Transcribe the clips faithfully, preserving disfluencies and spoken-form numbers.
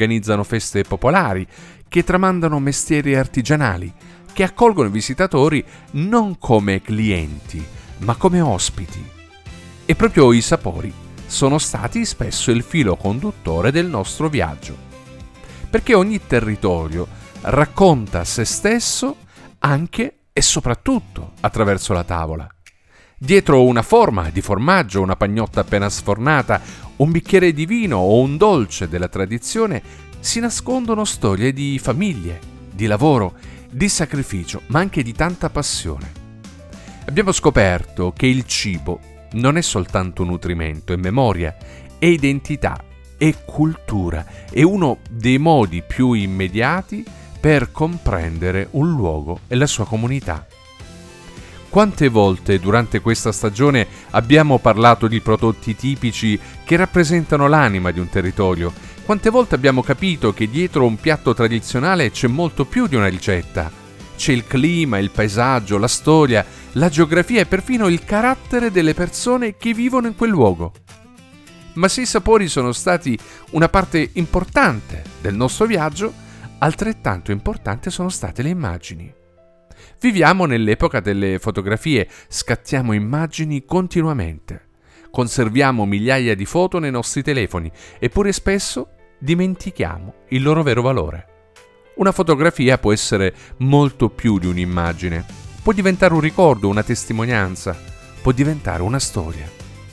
organizzano feste popolari, che tramandano mestieri artigianali, che accolgono i visitatori non come clienti, ma come ospiti. E proprio i sapori sono stati spesso il filo conduttore del nostro viaggio, perché ogni territorio racconta se stesso anche e soprattutto attraverso la tavola. Dietro una forma di formaggio, una pagnotta appena sfornata, un bicchiere di vino o un dolce della tradizione si nascondono storie di famiglie, di lavoro, di sacrificio, ma anche di tanta passione. Abbiamo scoperto che il cibo non è soltanto nutrimento, è memoria, è identità, è cultura, è uno dei modi più immediati per comprendere un luogo e la sua comunità. Quante volte durante questa stagione abbiamo parlato di prodotti tipici che rappresentano l'anima di un territorio? Quante volte abbiamo capito che dietro un piatto tradizionale c'è molto più di una ricetta? C'è il clima, il paesaggio, la storia, la geografia e perfino il carattere delle persone che vivono in quel luogo. Ma se i sapori sono stati una parte importante del nostro viaggio, altrettanto importanti sono state le immagini. Viviamo nell'epoca delle fotografie, scattiamo immagini continuamente, conserviamo migliaia di foto nei nostri telefoni, eppure spesso dimentichiamo il loro vero valore. Una fotografia può essere molto più di un'immagine, può diventare un ricordo, una testimonianza, può diventare una storia.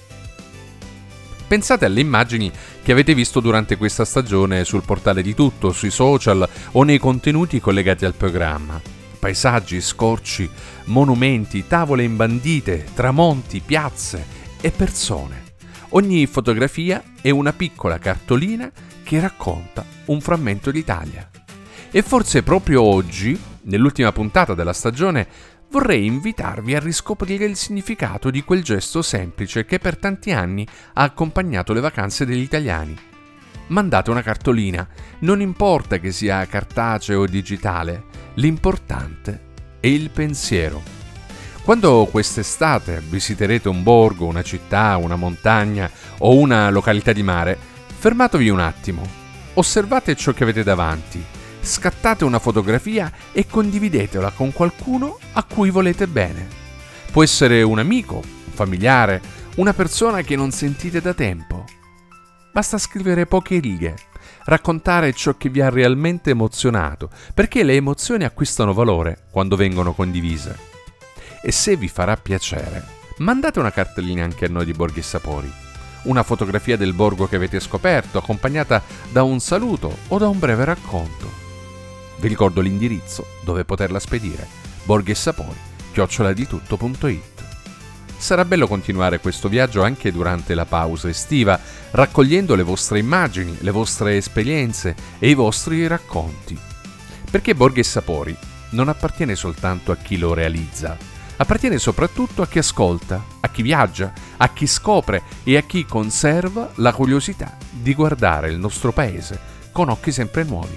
Pensate alle immagini che avete visto durante questa stagione sul portale di Tutto, sui social o nei contenuti collegati al programma. Paesaggi, scorci, monumenti, tavole imbandite, tramonti, piazze e persone. Ogni fotografia è una piccola cartolina che racconta un frammento d'Italia. E forse proprio oggi, nell'ultima puntata della stagione, vorrei invitarvi a riscoprire il significato di quel gesto semplice che per tanti anni ha accompagnato le vacanze degli italiani. Mandate una cartolina, non importa che sia cartaceo o digitale, l'importante è il pensiero. Quando quest'estate visiterete un borgo, una città, una montagna o una località di mare, fermatevi un attimo, osservate ciò che avete davanti, scattate una fotografia e condividetela con qualcuno a cui volete bene. Può essere un amico, un familiare, una persona che non sentite da tempo. Basta scrivere poche righe, raccontare ciò che vi ha realmente emozionato, perché le emozioni acquistano valore quando vengono condivise. E se vi farà piacere, mandate una cartellina anche a noi di Borghi e Sapori. Una fotografia del borgo che avete scoperto, accompagnata da un saluto o da un breve racconto. Vi ricordo l'indirizzo dove poterla spedire: borghi e sapori chiocciola di tutto punto it. Sarà bello continuare questo viaggio anche durante la pausa estiva, raccogliendo le vostre immagini, le vostre esperienze e i vostri racconti. Perché Borghi e Sapori non appartiene soltanto a chi lo realizza, appartiene soprattutto a chi ascolta, a chi viaggia, a chi scopre e a chi conserva la curiosità di guardare il nostro paese con occhi sempre nuovi.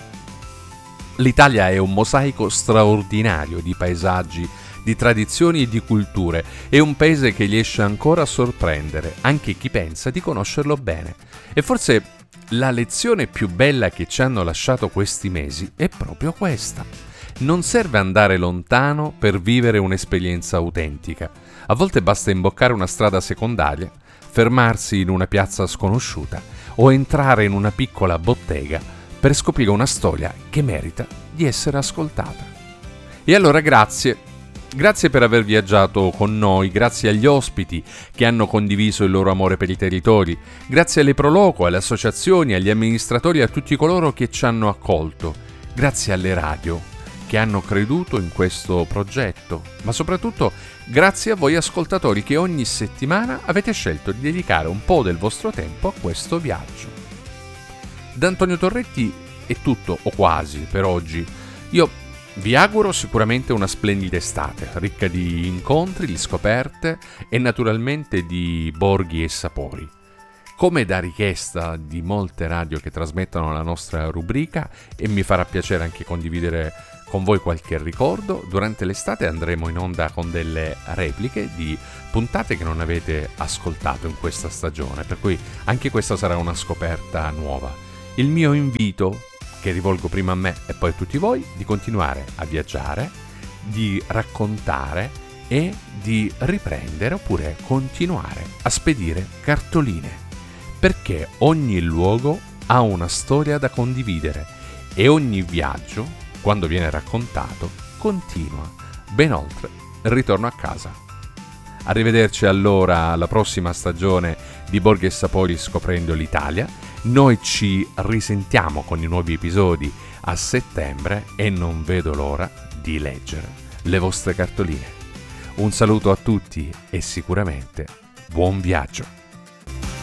L'Italia è un mosaico straordinario di paesaggi, di tradizioni e di culture. È un paese che riesce ancora a sorprendere anche chi pensa di conoscerlo bene. E forse la lezione più bella che ci hanno lasciato questi mesi è proprio questa. Non serve andare lontano per vivere un'esperienza autentica. A volte basta imboccare una strada secondaria, fermarsi in una piazza sconosciuta o entrare in una piccola bottega per scoprire una storia che merita di essere ascoltata. E allora grazie. Grazie per aver viaggiato con noi, grazie agli ospiti che hanno condiviso il loro amore per i territori, grazie alle Proloco, alle associazioni, agli amministratori e a tutti coloro che ci hanno accolto, grazie alle radio che hanno creduto in questo progetto, ma soprattutto grazie a voi ascoltatori che ogni settimana avete scelto di dedicare un po' del vostro tempo a questo viaggio. Da Antonio Torretti è tutto, o quasi, per oggi. Io vi auguro sicuramente una splendida estate, ricca di incontri, di scoperte e naturalmente di borghi e sapori. Come da richiesta di molte radio che trasmettono la nostra rubrica, e mi farà piacere anche condividere con voi qualche ricordo, durante l'estate andremo in onda con delle repliche di puntate che non avete ascoltato in questa stagione, per cui anche questa sarà una scoperta nuova. il mio invito, che rivolgo prima a me e poi a tutti voi, di continuare a viaggiare, di raccontare e di riprendere oppure continuare a spedire cartoline, perché ogni luogo ha una storia da condividere e ogni viaggio, quando viene raccontato, continua ben oltre il ritorno a casa. Arrivederci allora alla prossima stagione di Borghi e Sapori scoprendo l'Italia. Noi ci risentiamo con i nuovi episodi a settembre e non vedo l'ora di leggere le vostre cartoline. Un saluto a tutti e sicuramente buon viaggio!